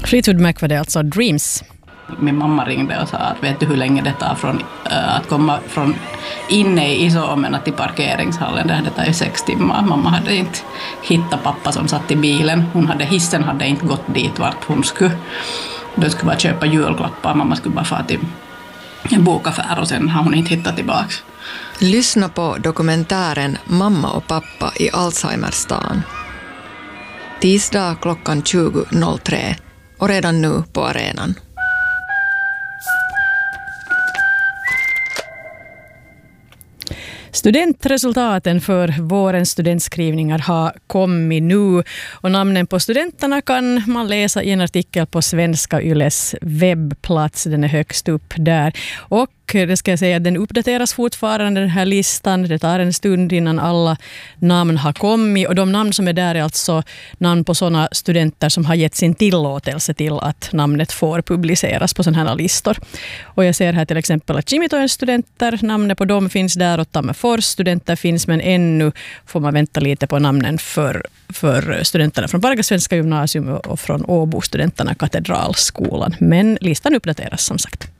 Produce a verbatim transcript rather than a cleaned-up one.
Fleetwood Mac var det alltså Dreams. Min mamma ringde och sa att vet du hur länge det tar från, äh, att komma från inne i Isoomena till parkeringshallen. Det tar ju sex timmar. Mamma hade inte hittat pappa som satt i bilen. Hon hade, hissen hade inte gått dit vart hon skulle. De skulle bara köpa julklappar. Mamma skulle bara få till en bokaffär och sen har hon inte hittat tillbaka. Lyssna på dokumentären Mamma och pappa i Alzheimerstan. Tisdag klockan tjugo noll tre och redan nu på arenan. Studentresultaten för vårens studentskrivningar har kommit nu och namnen på studenterna kan man läsa i en artikel på Svenska Yles webbplats. Den är högst upp där. Och det ska jag säga, den uppdateras fortfarande, den här listan. Det tar en stund innan alla namn har kommit och de namn som är där är alltså namn på sådana studenter som har gett sin tillåtelse till att namnet får publiceras på sådana här listor. Och jag ser här till exempel att Kimitoens studenter, namnet på dem finns där och Tammerfors studenter finns, men ännu får man vänta lite på namnen för, för studenterna från Pargasvenska gymnasium och från Åbo studenterna Katedralskolan. Men listan uppdateras som sagt.